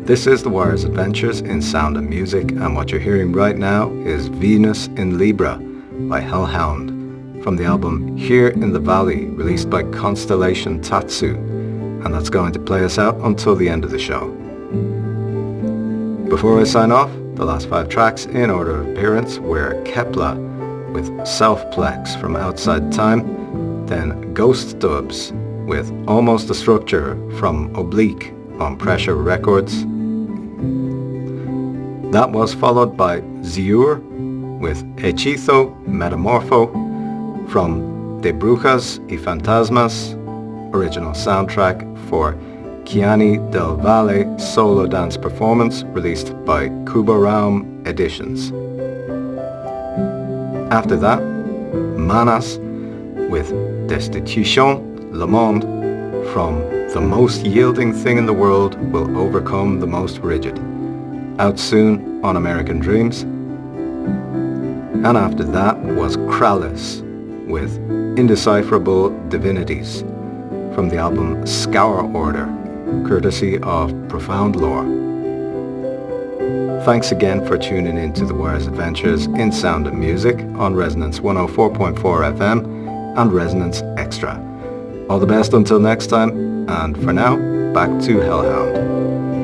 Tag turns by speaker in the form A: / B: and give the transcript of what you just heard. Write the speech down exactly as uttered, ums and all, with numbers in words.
A: This is The Wire's Adventures in Sound and Music, and what you're hearing right now is Venus in Libra by Hellhound from the album Here in the Valley, released by Constellation Tatsu, and that's going to play us out until the end of the show. Before I sign off, the last five tracks in order of appearance were Kepler with Selfplex from Outside Time, then Ghost Dubs with Almost a Structure from Oblique on Pressure Records. That was followed by Ziur with Hechizo Metamorfo from De Brujas y Fantasmas, original soundtrack for Chiani del Valle solo dance performance released by Kuba Raum Editions. After that, Manas with Destitution Le Monde from The Most Yielding Thing in the World Will Overcome the Most Rigid, out soon on American Dreams. And after that was Krallis with Indecipherable Divinities from the album Scour Order, courtesy of Profound Lore. Thanks again for tuning in to The Wire's Adventures in Sound and Music on Resonance one oh four point four F M and Resonance Extra. All the best until next time, and for now, back to Hellhound.